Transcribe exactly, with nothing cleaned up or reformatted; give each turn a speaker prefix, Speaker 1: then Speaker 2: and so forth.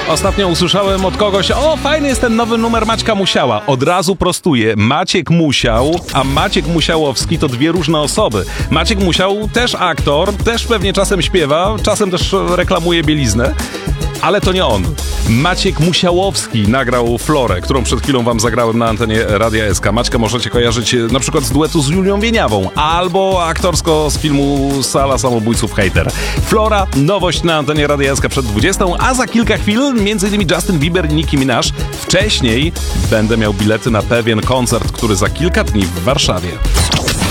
Speaker 1: Ostatnio usłyszałem od kogoś: o, fajny jest ten nowy numer Maćka Musiała. Od razu prostuję. Maciek Musiał, a Maciek Musiałowski to dwie różne osoby. Maciek Musiał też aktor, też pewnie czasem śpiewa, czasem też reklamuje bieliznę. Ale to nie on. Maciek Musiałowski nagrał Florę, którą przed chwilą wam zagrałem na antenie Radia S K. Maćka możecie kojarzyć na przykład z duetu z Julią Wieniawą, albo aktorsko z filmu Sala Samobójców Hater. Flora, nowość na antenie Radia S K przed dwudziestą, a za kilka chwil między innymi Justin Bieber i Nicki Minaj. Wcześniej będę miał bilety na pewien koncert, który za kilka dni w Warszawie.